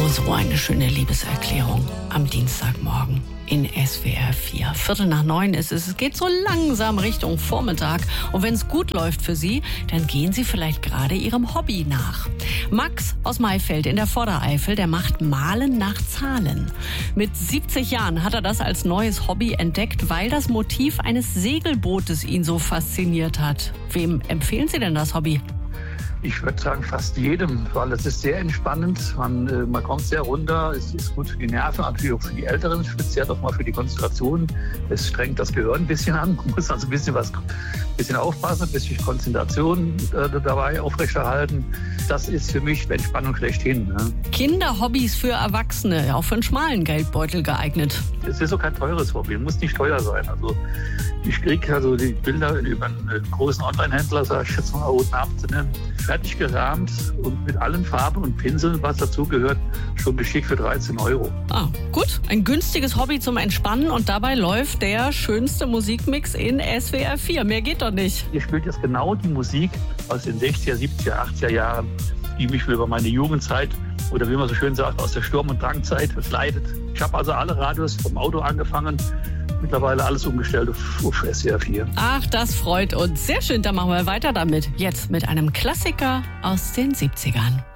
So eine schöne Liebeserklärung am Dienstagmorgen in SWR 4. 8:45 ist es. Es geht so langsam Richtung Vormittag. Und wenn es gut läuft für Sie, dann gehen Sie vielleicht gerade Ihrem Hobby nach. Max aus Maifeld in der Vordereifel, der macht Malen nach Zahlen. Mit 70 Jahren hat er das als neues Hobby entdeckt, weil das Motiv eines Segelbootes ihn so fasziniert hat. Wem empfehlen Sie denn das Hobby? Ich würde sagen, fast jedem, weil es ist sehr entspannend. Man kommt sehr runter. Es ist gut für die Nerven, natürlich auch für die Älteren, speziell auch mal für die Konzentration. Es strengt das Gehirn ein bisschen an. Man muss also ein bisschen aufpassen, ein bisschen Konzentration dabei aufrechterhalten. Das ist für mich Entspannung schlechthin. Ne? Kinderhobbys für Erwachsene, auch für einen schmalen Geldbeutel geeignet. Es ist auch kein teures Hobby, muss nicht teuer sein. Also ich kriege die Bilder über einen großen Online-Händler, sage ich jetzt mal, ohne Namen zu nennen, fertig gerahmt und mit allen Farben und Pinseln, was dazugehört, schon geschickt für 13 €. Ah, gut. Ein günstiges Hobby zum Entspannen und dabei läuft der schönste Musikmix in SWR 4. Mehr geht doch nicht. Ihr spielt jetzt genau die Musik aus den 60er, 70er, 80er Jahren, die mich über meine Jugendzeit oder wie man so schön sagt, aus der Sturm- und Drangzeit begleitet. Ich habe also alle Radios vom Auto angefangen, mittlerweile alles umgestellt auf SWR 4. Ach, das freut uns. Sehr schön, dann machen wir weiter damit. Jetzt mit einem Klassiker aus den 70ern.